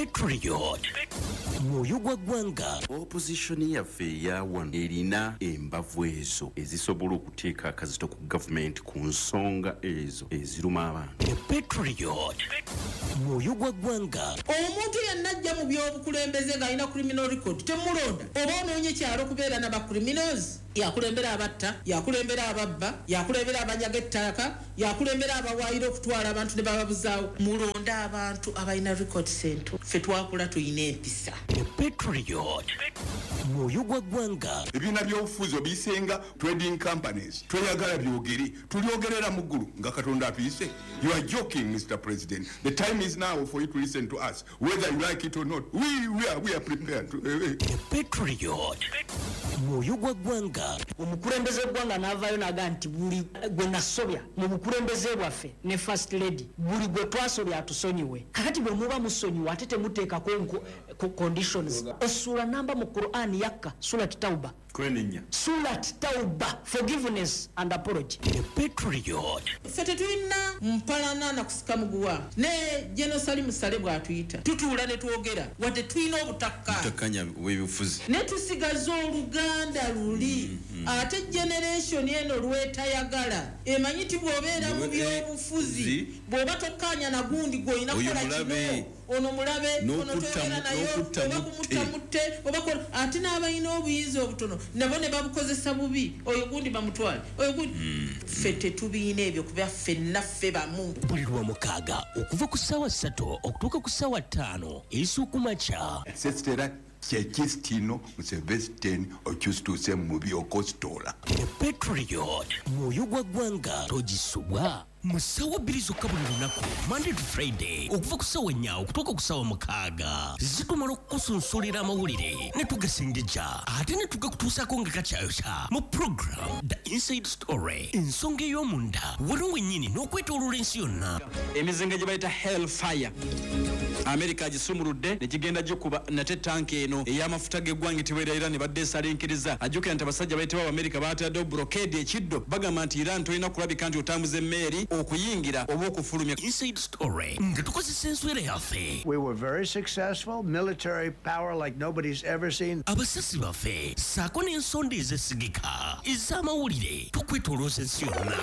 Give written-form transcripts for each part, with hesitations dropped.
Patriot mwoyo gwa ggwanga. Opposition yaffe yawan erina embavu ezo ezisobola okuteeka akazito ku gavumenti ku nsonga ezo eziruma abantu. Patriot mwoyo gwa ggwanga. Omuntu yenna ajja mu by'obukulembeze ng'alina criminal record temulonda oba onoonye kyalo okubeera n'abacriminals. Yakulembera abatta, yakulembera ababba, yakulembera abanyaga ettaka, yakulembera abawaayira okutwala abantu ne bababuzaawo. Mulonda abantu abalina record center. Ffe twakula tuyina empisa. Patriot mwoyo gwa ggwanga. Ebibiina by'obufuzi obisenga trading companies tweyagala byogere tulyogerera mu ggulu nga Katonda atuyise. You are joking, Mr. President. The time is now for you to listen to us, whether you like it or not. We are prepared to. Patriot mwoyo gwa ggwanga. Omukulembeze gwanga n'avaayo naga nti buli gwe nasobya mu bukulembeze bwaffe ne first lady buli gwe twasobya atusonyiwe. Kakati bwe muba musonyiwe ate temuteekako conditions. Essula namba mu Quran yakka Surat Tauba. Kwenenya. Surat Tauba, forgiveness and apology. Patriot. Ffe tetulina mpalana na kusika muguwa ne Jenosali Musale bw'atuyita tutuula ne twogera wadde tulina obutakka butakanya bw'ebifuzi ne tusigaza oluganda luli. Ate generation eno lwetayagala emanyi ti bw'obeera mu by'obufuzi bw'oba tokkanya na gundi gw'olina kukola kino ono mulabe ono toyogera nayo oba kumutamutte oba ate n'abalina obuyinza obutono nabo ne babukozesa bubi oyo gundi bamutwale oyo gundi ffe tetubiina ebyo kuba ffenna ffe bamu. Buli lw'omukaaga okuva ku ssaawa 3 okutuuka ku ssaawa 5 ez'okumakya. Sesitera kyekisitino Musevesiteni okyusituuse mu by'okositola. Patriot mwoyo gwa ggwanga togisubwa mu ssaawa 2 zokka buli lunaku Monday to Friday okuva ku ssaawa 4 okutuuka ku ssaawa 6 zitumala okukusunsulira amawulire ne tugasengejja ate ne tugakutuusako nga kakyayokya mu program The Inside Story ensonga ey'omunda wano wennyini n'okwetooloola ensi yonna. Emizinga gye bayita Hellfire America agisumuludde ne kigenda gikuba nate tanki eno ey'amafuta g'eggwanga etibera Iran badde esalinkiriza ajjukira nti abasajja bayitibwa America baataddewo blockade ekiddo bagamba nti Iran tolina kulabika nti otambuza emmeeri okuyingira oba okufulumya. Inside Story nga tukozesa enswera yaffe. We were very successful, military power like nobody's ever seen. Abasasi baffe saako n'ensonda ezesigika ez'amawulire tukwetolooza ensi yonna.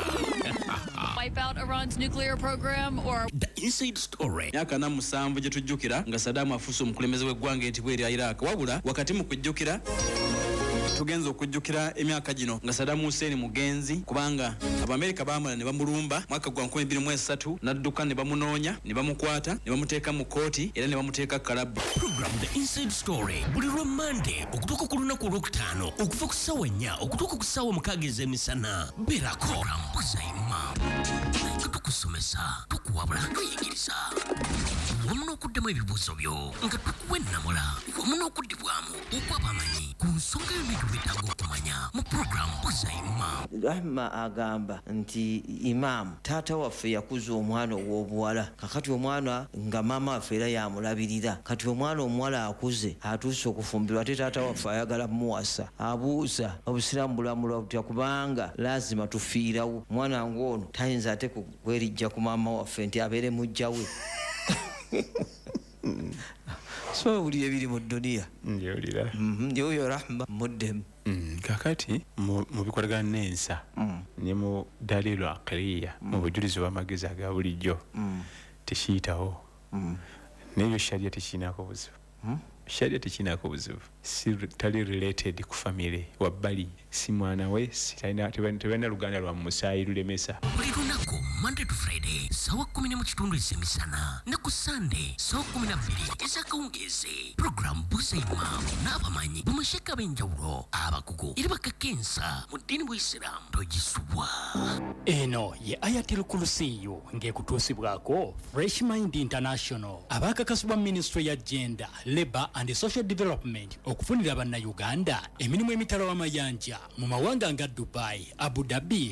Wipe out Iran's nuclear program or The Inside Story. Myaka 7 gye tujjukira nga Saddam afuuse omukulembeze w'eggwanga etibwa erya Iraq wabula wakati mu kujjukira tugenza okujjukira emyaka gino nga Saddam Hussein mugenzi kubanga Abamerika baamala ne bamulumba mwaka gwa 2023 n'adduka ne bamunoonya ne bamukwata ne bamuteeka mu kooti era ne bamuteeka kalabu. Program The Inside Story buli lwa Monday okutuuka ku lunaku olwokutaano okuva ku ssaawa 4 okutuuka ku ssaawa 6 ez'emisana. Beerako Mbuzaima tukusomesa tukuwabula tuyigiriza wamu n'okuddamu ebibuuzo byo nga tukuwa ennamula wamu n'okuddibwamu okw'abamanyi ku nsonga y'ebintu byetaaga okumanya mu program Mbuzaima. Rahma agamba nti Imam taata waffe yakuza omwana ow'obuwala kakati omwana nga maama waffe era yamulabirira kati omwana omuwala akuze atuuse okufumbirwa ate taata waffe ayagala muwasa abuuza obusiraamu bulamula butya kubanga lazima tufiirawo omwana ng'ono tayinza ate kwerijja ku maama waffe nti abeere mujja we. So uli ebiri mu dunia njolira njoyo Rahma muddemu kakati mu bikolagana n'ensa ne mu dalilu aqliya mu bujulizi bw'amagezi aga bulijjo tekiyitawo n'ebyo sharia tekiinaako buzibu. Sharia tekiinaako buzibu si tali related ku family wabbali si mwana we tebalina luganda lwa musaayi lulemesa. Buli lunaku Monday to Friday ssaawa 10 ez'emisana ne ku Sunday ssaawa 12 ez'akawungeezi. Program Mbuzaima n'abamanyi bamasheka ab'enjawulo abakugu era bakakensa mu ddiini bw'Isiraamu togisubwa. Eno ye Ayatul Kursiyu ng'ekutuusibwako Fresh Mind International abakakasibwa Ministry ya Gender, Labour and Social Development okufunira bannayuganda emirimu emitala w'amayanja mu mawanga nga Dubai, Abu Dhabi,